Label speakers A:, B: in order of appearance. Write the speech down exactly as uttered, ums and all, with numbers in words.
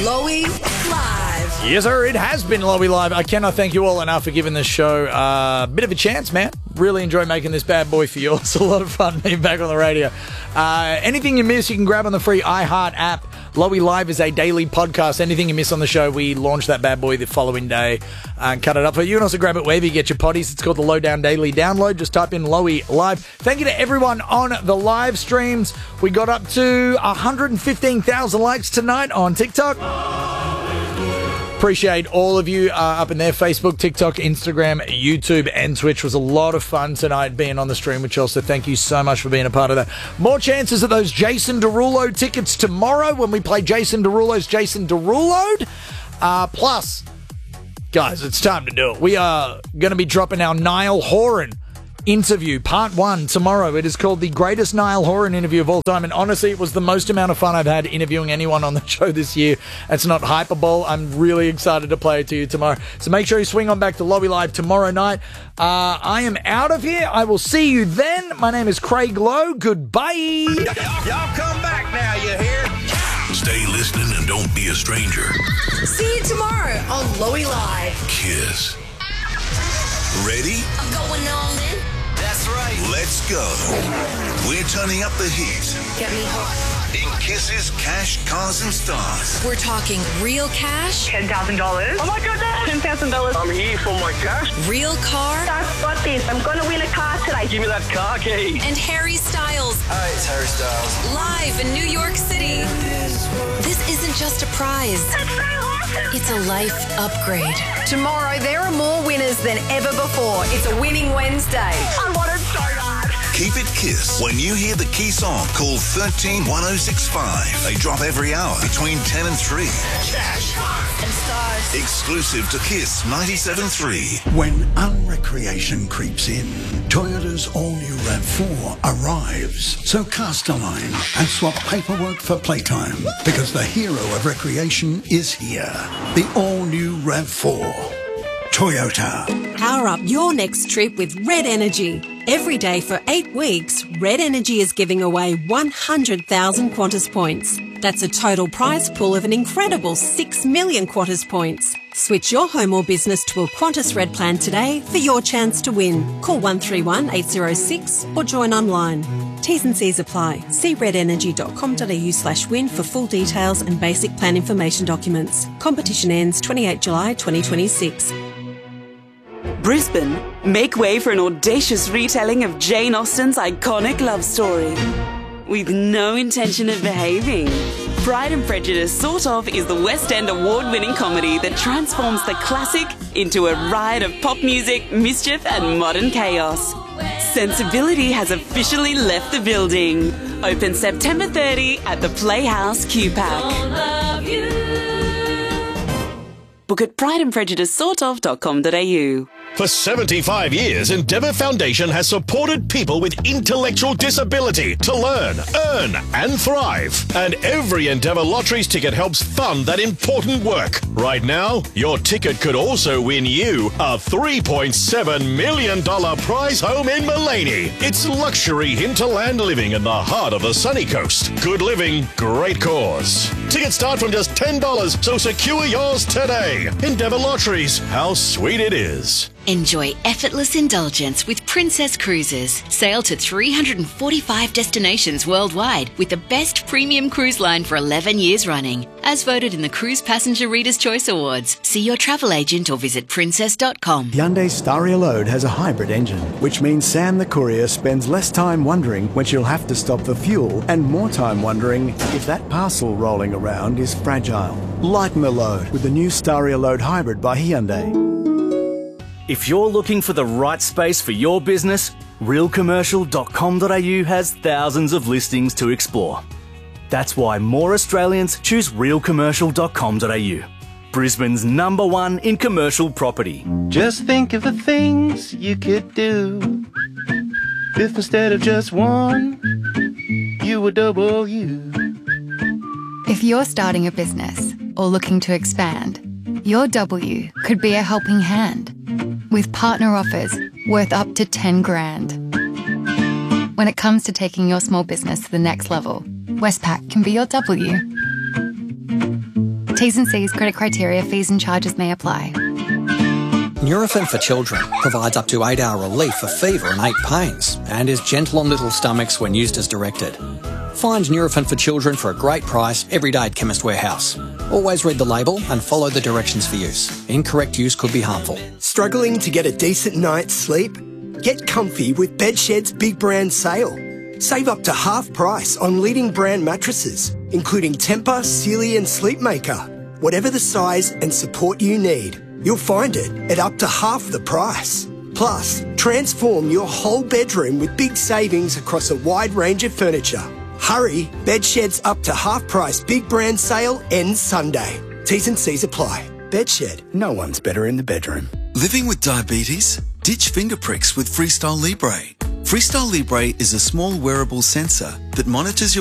A: Lowy Live.
B: Yes, sir. It has been Lowy Live. I cannot thank you all enough for giving this show uh, a bit of a chance, man. Really enjoy making this bad boy for you. It's a lot of fun being back on the radio. Uh, anything you miss, you can grab on the free iHeart app. Lowy Live is a daily podcast. Anything you miss on the show, we launch that bad boy the following day and cut it up for you. You can also grab it wherever you get your potties. It's called the Lowdown Daily Download. Just type in Lowy Live. Thank you to everyone on the live streams. We got up to one hundred fifteen thousand likes tonight on TikTok. Appreciate all of you uh, up in there. Facebook, TikTok, Instagram, YouTube, and Twitch. It was a lot of fun tonight being on the stream with Chelsea. Thank you so much for being a part of that. More chances of those Jason Derulo tickets tomorrow when we play Jason Derulo's Jason Derulo. Uh, plus, guys, it's time to do it. We are going to be dropping our Niall Horan interview, part one, tomorrow. It is called the greatest Niall Horan interview of all time, and honestly, it was the most amount of fun I've had interviewing anyone on the show this year. It's not hyperbole. I'm really excited to play it to you tomorrow. So make sure you swing on back to Lowy Live tomorrow night. Uh, I am out of here. I will see you then. My name is Craig Lowe. Goodbye.
C: Y'all come back now, you hear?
D: Stay listening and don't be a stranger.
A: See you tomorrow on Lowy Live.
D: Kiss. Ready?
A: I'm going all in.
C: That's right.
D: Let's go. We're turning up the heat
A: Get me hot.
D: in Kiss's Cash, Cars and Stars.
A: We're talking real cash,
E: ten thousand dollars. Oh my goodness! ten thousand dollars.
C: I'm here for my cash.
A: real car,
E: I've got this. I'm going to win a car today.
C: Give me that car key.
A: and Harry Styles
C: Hi, it's Harry Styles.
A: live in New York City. This isn't just a prize.
E: That's so awesome.
A: It's a life upgrade.
F: Tomorrow, there are more winners than ever before. It's a winning Wednesday.
E: I want it so bad.
D: Keep it Kiss. When you hear the key song, call one three one oh six five. They drop every hour between ten and three.
A: Cash and stars.
D: Exclusive to Kiss ninety-seven point three.
G: When unrecreation creeps in, Toyota's all-new RAV four arrives. So cast a line and swap paperwork for playtime, because the hero of recreation is here. The all-new RAV four. Toyota.
H: Power up your next trip with Red Energy. Every day for eight weeks, Red Energy is giving away one hundred thousand Qantas points. That's a total prize pool of an incredible six million Qantas points. Switch your home or business to a Qantas Red plan today for your chance to win. Call one three one eight zero six or join online. T's and C's apply. See redenergy.com.au slash win for full details and basic plan information documents. Competition ends twenty-eighth July twenty twenty-six.
I: Brisbane, make way for an audacious retelling of Jane Austen's iconic love story. With no intention of behaving. Pride and Prejudice Sort Of is the West End award-winning comedy that transforms the classic into a riot of pop music, mischief and modern chaos. Sensibility has officially left the building. Open September thirtieth at the Playhouse Q PAC. Book at pride and prejudice sort of dot com dot a u.
J: For seventy-five years, Endeavour Foundation has supported people with intellectual disability to learn, earn and thrive. And every Endeavour Lotteries ticket helps fund that important work. Right now, your ticket could also win you a three point seven million dollars prize home in Mullaney. It's luxury hinterland living in the heart of the sunny coast. Good living, great cause. Tickets start from just ten dollars, so secure yours today. Endeavour Lotteries, how sweet it is.
K: Enjoy effortless indulgence with Princess Cruises. Sail to three hundred forty-five destinations worldwide with the best premium cruise line for eleven years running. As voted in the Cruise Passenger Reader's Choice Awards. See your travel agent or visit princess dot com.
L: Hyundai Staria Load has a hybrid engine, which means Sam the courier spends less time wondering when she'll have to stop for fuel and more time wondering if that parcel rolling around is fragile. Lighten the load with the new Staria Load Hybrid by Hyundai.
M: If you're looking for the right space for your business, real commercial dot com dot a u has thousands of listings to explore. That's why more Australians choose real commercial dot com dot a u, Brisbane's number one in commercial property.
N: Just think of the things you could do if instead of just one, you were double you.
O: If you're starting a business or looking to expand, your W could be a helping hand with partner offers worth up to ten grand. When it comes to taking your small business to the next level, Westpac can be your W. T's and C's, credit criteria, fees and charges may apply.
P: Nurofen for Children provides up to eight hour relief for fever and ache pains and is gentle on little stomachs when used as directed. Find Nurofen for Children for a great price every day at Chemist Warehouse. Always read the label and follow the directions for use. Incorrect use could be harmful.
Q: Struggling to get a decent night's sleep? Get comfy with Bedshed's Big Brand Sale. Save up to half price on leading brand mattresses, including Tempur, Sealy and Sleepmaker. Whatever the size and support you need, you'll find it at up to half the price. Plus, transform your whole bedroom with big savings across a wide range of furniture. Hurry, Bedshed's up to half price Big Brand Sale ends Sunday. T's and C's apply. Bedshed, no one's better in the bedroom.
R: Living with diabetes? Ditch finger pricks with Freestyle Libre. Freestyle Libre is a small wearable sensor that monitors your